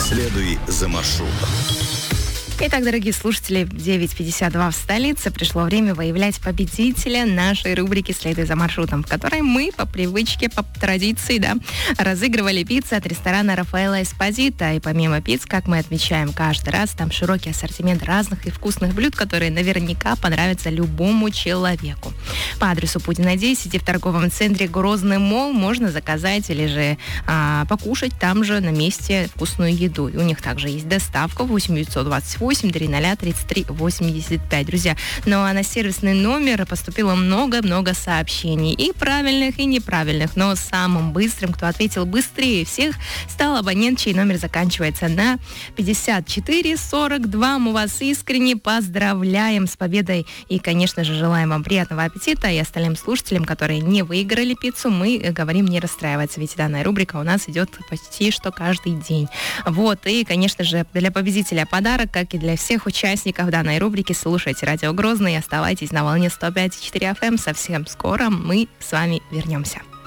Следуй за маршрутом. Итак, дорогие слушатели, 9:52 в столице. Пришло время выявлять победителя нашей рубрики «Следуй за маршрутом», в которой мы по привычке, по традиции, разыгрывали пиццы от ресторана Рафаэлло Эспозито. И помимо пицц, как мы отмечаем каждый раз, там широкий ассортимент разных и вкусных блюд, которые наверняка понравятся любому человеку. По адресу Путина 10 и в торговом центре Грозный Молл можно заказать или же покушать там же на месте вкусную еду. И у них также есть доставка 8 928 300 33 85. Друзья, ну а на сервисный номер поступило много-много сообщений. И правильных, и неправильных. Но самым быстрым, кто ответил быстрее всех, стал абонент, чей номер заканчивается на 5442. Мы вас искренне поздравляем с победой. И, конечно же, желаем вам приятного аппетита. И остальным слушателям, которые не выиграли пиццу, мы говорим не расстраиваться. Ведь данная рубрика у нас идет почти что каждый день. Вот. И, конечно же, для победителя подарок, как и для всех участников данной рубрики. Слушайте Радио Грозный и оставайтесь на волне 105.4 FM. Совсем скоро мы с вами вернемся.